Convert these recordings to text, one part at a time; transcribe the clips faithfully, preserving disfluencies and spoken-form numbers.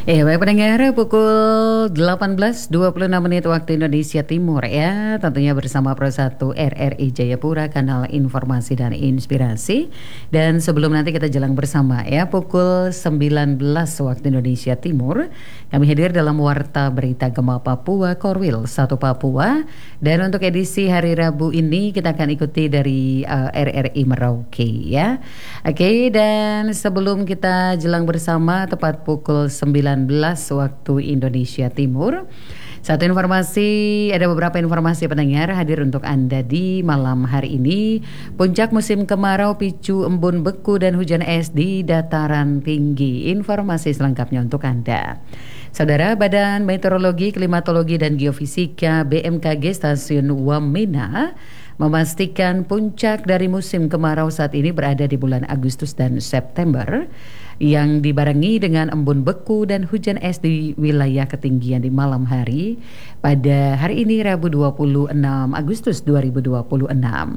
Ya, baik pendengar, pukul delapan belas dua puluh enam menit waktu Indonesia Timur ya. Tentunya bersama Pro satu R R I Jayapura, kanal informasi dan inspirasi. Dan sebelum nanti kita jalan bersama ya, pukul sembilan belas waktu Indonesia Timur, kami hadir dalam Warta Berita Gema Papua, Korwil satu Papua. Dan untuk edisi hari Rabu ini kita akan ikuti dari uh, R R I Merauke ya. Oke, dan sebelum kita jelang bersama tepat pukul sembilan belas waktu Indonesia Timur, satu informasi, ada beberapa informasi pendengar hadir untuk Anda di malam hari ini. Puncak musim kemarau picu embun beku dan hujan es di dataran tinggi. Informasi selengkapnya untuk Anda. Saudara, Badan Meteorologi, Klimatologi dan Geofisika B M K G Stasiun Wamena memastikan puncak dari musim kemarau saat ini berada di bulan Agustus dan September, yang dibarengi dengan embun beku dan hujan es di wilayah ketinggian di malam hari pada hari ini Rabu dua puluh enam Agustus dua ribu dua puluh enam.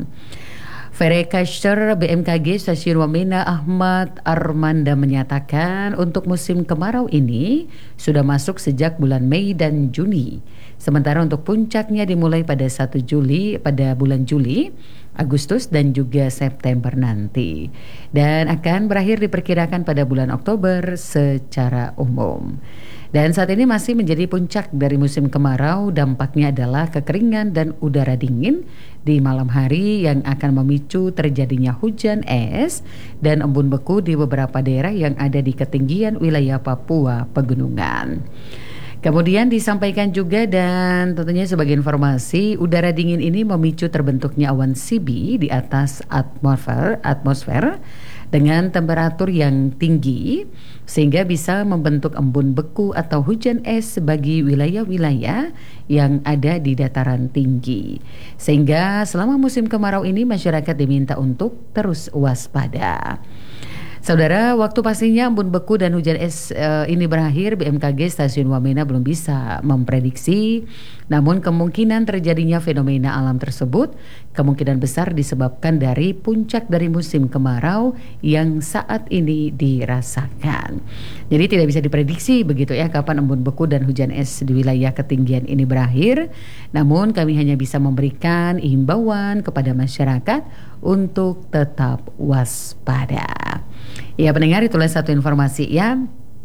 Forecaster B M K G Stasiun Wamena Ahmad Armanda menyatakan untuk musim kemarau ini sudah masuk sejak bulan Mei dan Juni. Sementara untuk puncaknya dimulai pada satu Juli, pada bulan Juli, Agustus dan juga September nanti. Dan akan berakhir diperkirakan pada bulan Oktober secara umum. Dan saat ini masih menjadi puncak dari musim kemarau. Dampaknya adalah kekeringan dan udara dingin di malam hari yang akan memicu terjadinya hujan es dan embun beku di beberapa daerah yang ada di ketinggian wilayah Papua Pegunungan. Kemudian disampaikan juga, dan tentunya sebagai informasi, udara dingin ini memicu terbentuknya awan C B di atas atmosfer, atmosfer dengan temperatur yang tinggi sehingga bisa membentuk embun beku atau hujan es bagi wilayah-wilayah yang ada di dataran tinggi. Sehingga selama musim kemarau ini masyarakat diminta untuk terus waspada. Saudara, waktu pastinya embun beku dan hujan es uh, ini berakhir, B M K G Stasiun Wamena belum bisa memprediksi. Namun kemungkinan terjadinya fenomena alam tersebut kemungkinan besar disebabkan dari puncak dari musim kemarau yang saat ini dirasakan. Jadi tidak bisa diprediksi begitu ya kapan embun beku dan hujan es di wilayah ketinggian ini berakhir. Namun kami hanya bisa memberikan himbauan kepada masyarakat untuk tetap waspada. Ya pendengar, itulah satu informasi ya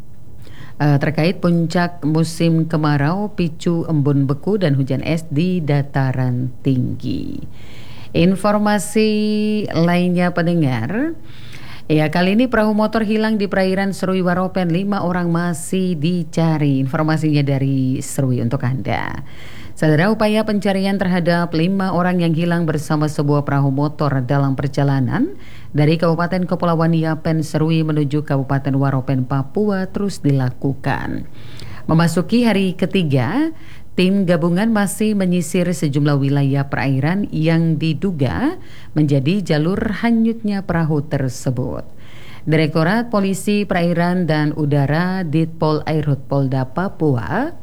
uh, terkait puncak musim kemarau picu embun beku dan hujan es di dataran tinggi. Informasi lainnya pendengar, ya kali ini perahu motor hilang di perairan Serui Waropen, lima orang masih dicari. Informasinya dari Serui untuk Anda. Saudara, upaya pencarian terhadap lima orang yang hilang bersama sebuah perahu motor dalam perjalanan dari Kabupaten Kepulauan Yapen Serui menuju Kabupaten Waropen Papua terus dilakukan. Memasuki hari ketiga, tim gabungan masih menyisir sejumlah wilayah perairan yang diduga menjadi jalur hanyutnya perahu tersebut. Direktorat Polisi Perairan dan Udara Ditpol Airut Polda Papua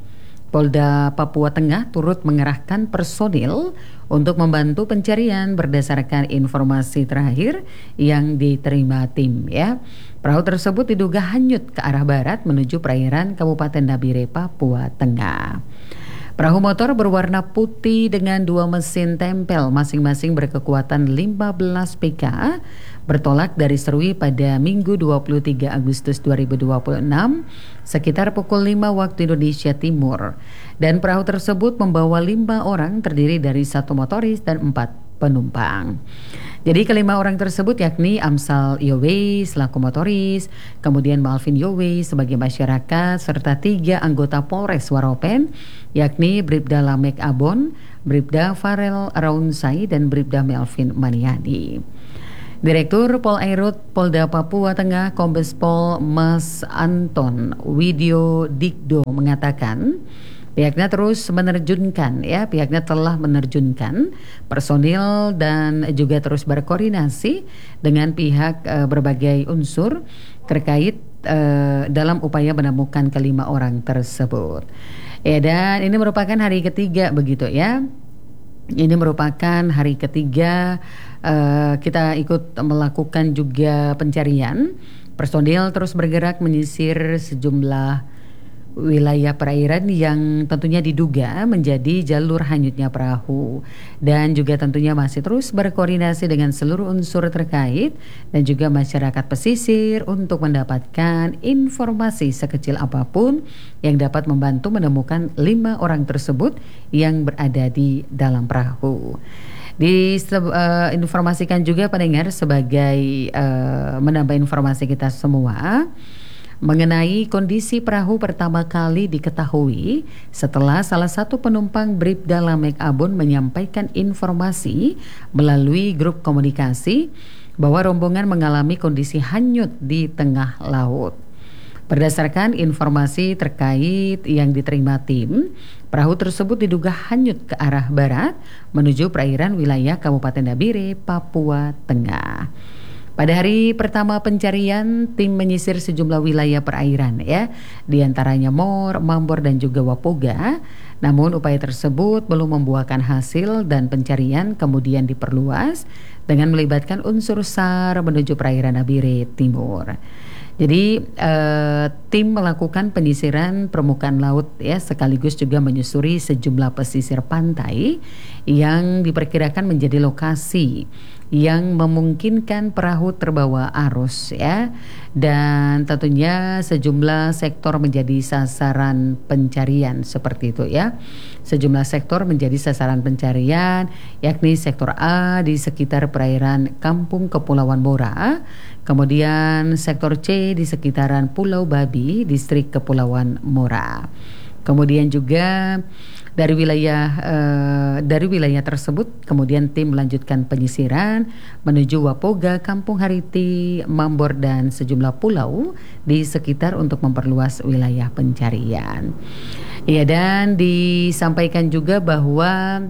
Polda Papua Tengah turut mengerahkan personil untuk membantu pencarian berdasarkan informasi terakhir yang diterima tim ya. Perahu tersebut diduga hanyut ke arah barat menuju perairan Kabupaten Nabire, Papua Tengah. Perahu motor berwarna putih dengan dua mesin tempel masing-masing berkekuatan lima belas P K bertolak dari Serui pada Minggu dua puluh tiga Agustus dua ribu dua puluh enam sekitar pukul lima waktu Indonesia Timur. Dan perahu tersebut membawa lima orang terdiri dari satu motoris dan empat penumpang. Jadi kelima orang tersebut yakni Amsal Yowe selaku motoris, kemudian Malvin Yowe sebagai masyarakat, serta tiga anggota Polres Waropen yakni Bribda Lamek Abon, Bribda Farel Raunsai, dan Bribda Melvin Maniadi. Direktur Polairut Polda Papua Tengah Kombes Pol Mas Anton Widyo Dikdo mengatakan pihaknya terus menerjunkan ya, pihaknya telah menerjunkan personil dan juga terus berkoordinasi dengan pihak e, berbagai unsur terkait e, dalam upaya menemukan kelima orang tersebut. Ya, dan ini merupakan hari ketiga begitu ya. Ini merupakan hari ketiga uh, kita ikut melakukan juga pencarian. Personil terus bergerak menyisir sejumlah wilayah perairan yang tentunya diduga menjadi jalur hanyutnya perahu, dan juga tentunya masih terus berkoordinasi dengan seluruh unsur terkait dan juga masyarakat pesisir untuk mendapatkan informasi sekecil apapun yang dapat membantu menemukan lima orang tersebut yang berada di dalam perahu. Diinformasikan uh, juga pendengar sebagai uh, menambah informasi kita semua mengenai kondisi perahu pertama kali diketahui setelah salah satu penumpang Bribda Lamek Abon menyampaikan informasi melalui grup komunikasi bahwa rombongan mengalami kondisi hanyut di tengah laut. Berdasarkan informasi terkait yang diterima tim, perahu tersebut diduga hanyut ke arah barat menuju perairan wilayah Kabupaten Nabire, Papua Tengah. Pada hari pertama pencarian, tim menyisir sejumlah wilayah perairan ya, di antaranya Mor, Mambor dan juga Wapoga. Namun upaya tersebut belum membuahkan hasil dan pencarian kemudian diperluas dengan melibatkan unsur S A R menuju perairan Nabire Timur. Jadi eh, tim melakukan penyisiran permukaan laut ya, sekaligus juga menyusuri sejumlah pesisir pantai yang diperkirakan menjadi lokasi yang memungkinkan perahu terbawa arus ya, dan tentunya sejumlah sektor menjadi sasaran pencarian seperti itu ya. Sejumlah sektor menjadi sasaran pencarian, yakni sektor A di sekitar perairan Kampung Kepulauan Mora, kemudian sektor C di sekitaran Pulau Babi, distrik Kepulauan Mora. Kemudian juga dari wilayah eh, dari wilayah tersebut kemudian tim melanjutkan penyisiran menuju Wapoga, Kampung Hariti, Mambor dan sejumlah pulau di sekitar untuk memperluas wilayah pencarian. Ya, dan disampaikan juga bahwa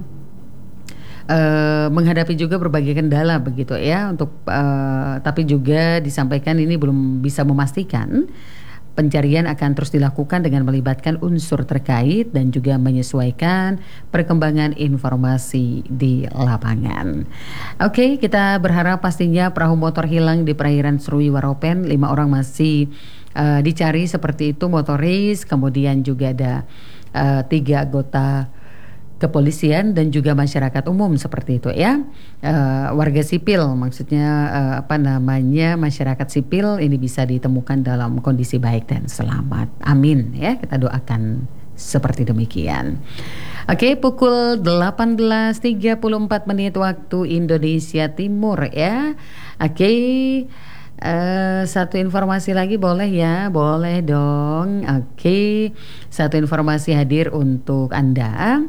uh, menghadapi juga berbagai kendala begitu ya untuk uh, tapi juga disampaikan ini belum bisa memastikan pencarian akan terus dilakukan dengan melibatkan unsur terkait dan juga menyesuaikan perkembangan informasi di lapangan. Oke, kita berharap pastinya perahu motor hilang di perairan Serui Waropen, lima orang masih uh, dicari seperti itu, motoris, kemudian juga ada uh, tiga anggota kepolisian dan juga masyarakat umum seperti itu ya, uh, warga sipil maksudnya uh, apa namanya masyarakat sipil ini bisa ditemukan dalam kondisi baik dan selamat. Amin ya, kita doakan seperti demikian. Oke, pukul delapan belas tiga puluh empat menit waktu Indonesia Timur ya. Oke, uh, satu informasi lagi boleh ya, boleh dong. Oke, satu informasi hadir untuk Anda.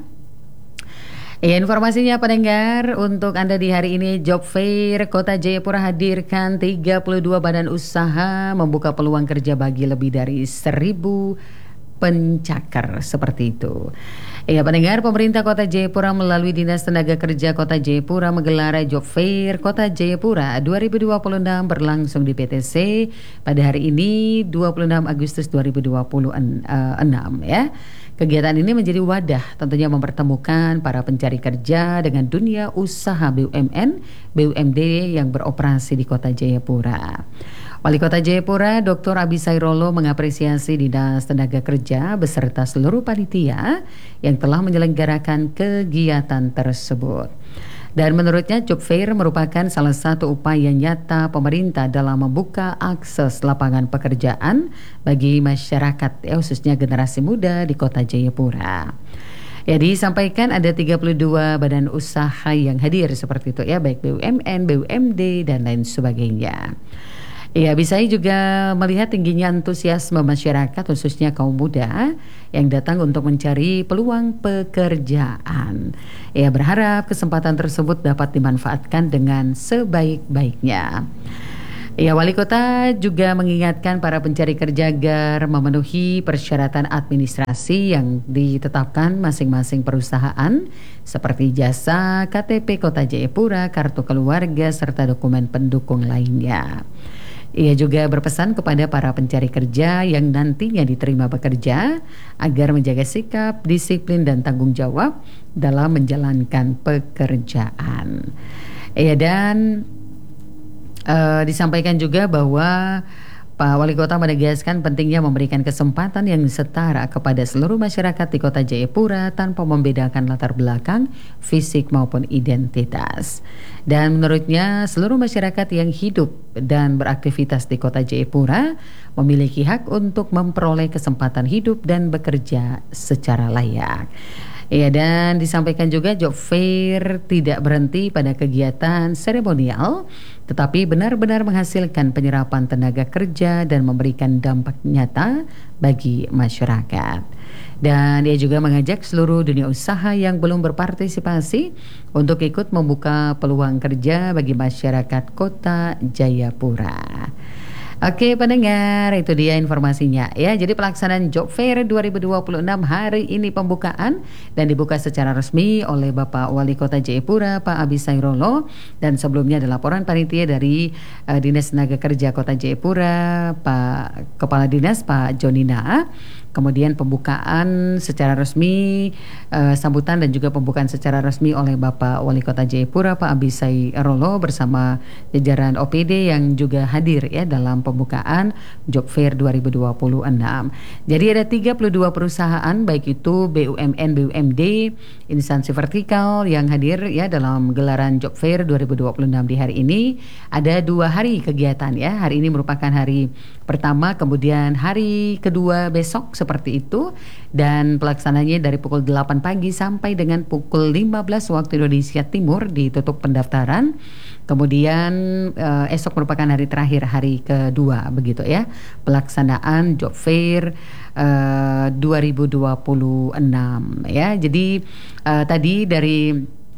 Ya, informasinya pendengar untuk Anda di hari ini, Job Fair Kota Jayapura hadirkan tiga puluh dua badan usaha membuka peluang kerja bagi lebih dari seribu pencakar seperti itu. Ya, pendengar, pemerintah Kota Jayapura melalui Dinas Tenaga Kerja Kota Jayapura menggelar Job Fair Kota Jayapura dua ribu dua puluh enam berlangsung di P T C pada hari ini dua puluh enam Agustus dua ribu dua puluh enam ya. Kegiatan ini menjadi wadah tentunya mempertemukan para pencari kerja dengan dunia usaha B U M N, B U M D yang beroperasi di Kota Jayapura. Wali Kota Jayapura, Doktor Abi Sairolo mengapresiasi Dinas Tenaga Kerja beserta seluruh panitia yang telah menyelenggarakan kegiatan tersebut. Dan menurutnya Job Fair merupakan salah satu upaya nyata pemerintah dalam membuka akses lapangan pekerjaan bagi masyarakat, ya, khususnya generasi muda di Kota Jayapura. Ya, disampaikan ada tiga puluh dua badan usaha yang hadir seperti itu ya, baik B U M N, B U M D dan lain sebagainya. Ya, bisa juga melihat tingginya antusiasme masyarakat khususnya kaum muda yang datang untuk mencari peluang pekerjaan. Ya, berharap kesempatan tersebut dapat dimanfaatkan dengan sebaik-baiknya. Ya, Wali Kota juga mengingatkan para pencari kerja agar memenuhi persyaratan administrasi yang ditetapkan masing-masing perusahaan seperti jasa, K T P Kota Jayapura, kartu keluarga serta dokumen pendukung lainnya. Ia juga berpesan kepada para pencari kerja yang nantinya diterima bekerja agar menjaga sikap, disiplin dan tanggung jawab dalam menjalankan pekerjaan. Ya, dan uh, disampaikan juga bahwa Pak Wali Kota menegaskan pentingnya memberikan kesempatan yang setara kepada seluruh masyarakat di Kota Jayapura tanpa membedakan latar belakang, fisik maupun identitas. Dan menurutnya seluruh masyarakat yang hidup dan beraktivitas di Kota Jayapura memiliki hak untuk memperoleh kesempatan hidup dan bekerja secara layak. Ya, dan disampaikan juga job fair tidak berhenti pada kegiatan seremonial, tetapi benar-benar menghasilkan penyerapan tenaga kerja dan memberikan dampak nyata bagi masyarakat. Dan dia juga mengajak seluruh dunia usaha yang belum berpartisipasi untuk ikut membuka peluang kerja bagi masyarakat Kota Jayapura. Oke pendengar, itu dia informasinya ya. Jadi pelaksanaan Job Fair dua ribu dua puluh enam hari ini pembukaan dan dibuka secara resmi oleh Bapak Wali Kota Jayapura Pak Abi Sairolo, dan sebelumnya ada laporan panitia dari uh, Dinas Tenaga Kerja Kota Jayapura Pak Kepala Dinas Pak Joni Naa. Kemudian pembukaan secara resmi, uh, sambutan dan juga pembukaan secara resmi oleh Bapak Wali Kota Jayapura Pak Abi Sairolo bersama jajaran O P D yang juga hadir ya dalam pembukaan Job Fair dua ribu dua puluh enam. Jadi ada tiga puluh dua perusahaan baik itu B U M N, B U M D, instansi vertikal yang hadir ya dalam gelaran Job Fair dua ribu dua puluh enam di hari ini. Ada dua hari kegiatan ya. Hari ini merupakan hari pertama, kemudian hari kedua besok seperti itu, dan pelaksananya dari pukul delapan pagi sampai dengan pukul lima belas waktu Indonesia Timur ditutup pendaftaran. Kemudian uh, esok merupakan hari terakhir, hari kedua begitu ya, pelaksanaan Job Fair uh, dua ribu dua puluh enam ya. Jadi uh, tadi dari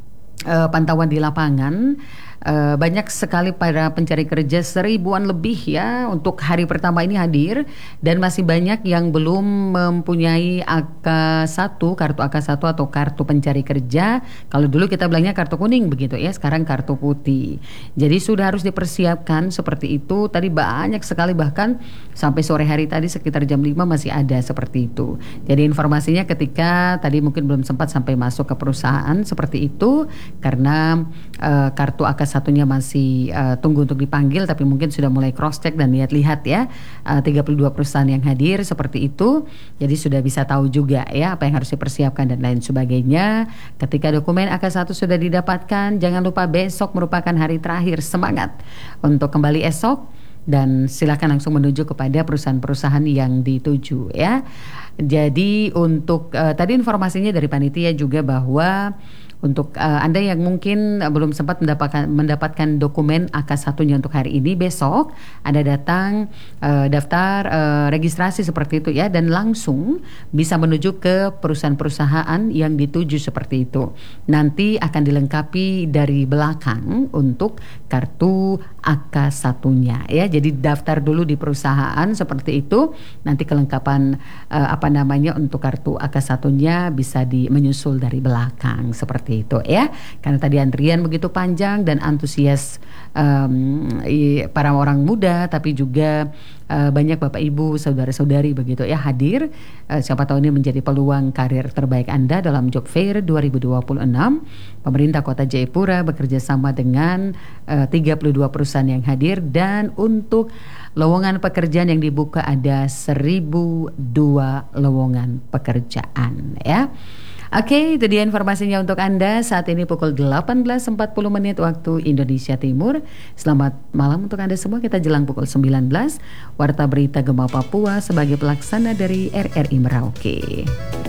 uh, pantauan di lapangan, Uh, banyak sekali para pencari kerja, seribuan lebih ya untuk hari pertama ini hadir, dan masih banyak yang belum mempunyai A K satu, kartu A K satu atau kartu pencari kerja. Kalau dulu kita bilangnya kartu kuning begitu ya, sekarang kartu putih. Jadi sudah harus dipersiapkan seperti itu. Tadi banyak sekali, bahkan sampai sore hari tadi sekitar jam lima masih ada seperti itu. Jadi informasinya ketika tadi mungkin belum sempat sampai masuk ke perusahaan seperti itu karena uh, kartu A K satunya masih uh, tunggu untuk dipanggil, tapi mungkin sudah mulai cross check dan lihat-lihat ya, uh, tiga puluh dua perusahaan yang hadir seperti itu. Jadi sudah bisa tahu juga ya apa yang harus dipersiapkan dan lain sebagainya. Ketika dokumen A K satu sudah didapatkan, jangan lupa besok merupakan hari terakhir. Semangat untuk kembali esok dan silakan langsung menuju kepada perusahaan-perusahaan yang dituju ya. Jadi untuk uh, tadi informasinya dari panitia juga bahwa untuk uh, Anda yang mungkin uh, belum sempat mendapatkan mendapatkan dokumen A K satunya untuk hari ini, besok Anda datang uh, daftar uh, registrasi seperti itu ya, dan langsung bisa menuju ke perusahaan-perusahaan yang dituju seperti itu. Nanti akan dilengkapi dari belakang untuk kartu A K satunya ya. Jadi daftar dulu di perusahaan seperti itu. Nanti kelengkapan uh, apa namanya untuk kartu A K satunya bisa di menyusul dari belakang seperti itu ya, karena tadi antrian begitu panjang dan antusias um, para orang muda, tapi juga uh, banyak bapak ibu saudara-saudari begitu ya hadir. Uh, siapa tahu ini menjadi peluang karir terbaik Anda dalam Job Fair dua ribu dua puluh enam. Pemerintah Kota Jayapura bekerja sama dengan uh, tiga puluh dua perusahaan yang hadir, dan untuk lowongan pekerjaan yang dibuka ada seribu dua lowongan pekerjaan ya. Oke, itu dia informasinya untuk Anda. Saat ini pukul delapan belas empat puluh menit waktu Indonesia Timur. Selamat malam untuk Anda semua. Kita jelang pukul sembilan belas. Warta Berita Gema Papua sebagai pelaksana dari R R I Merauke.